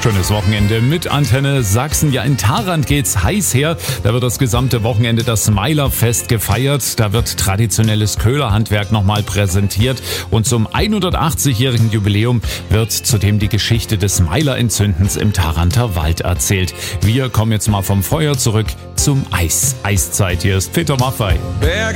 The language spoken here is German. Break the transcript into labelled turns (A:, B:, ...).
A: Schönes Wochenende mit Antenne Sachsen. Ja, in Tharandt geht's heiß her. Da wird das gesamte Wochenende das Meilerfest gefeiert. Da wird traditionelles Köhlerhandwerk nochmal präsentiert. Und zum 180-jährigen Jubiläum wird zudem die Geschichte des Meilerentzündens im Tharandter Wald erzählt. Wir kommen jetzt mal vom Feuer zurück zum Eis. Eiszeit. Hier ist Peter Maffay.